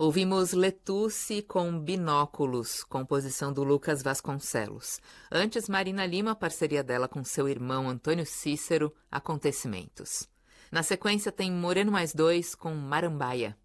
Ouvimos Letusse com Binóculos, composição do Lucas Vasconcelos. Antes, Marina Lima, parceria dela com seu irmão Antônio Cícero, Acontecimentos. Na sequência tem Moreno Mais Dois com Marambaia.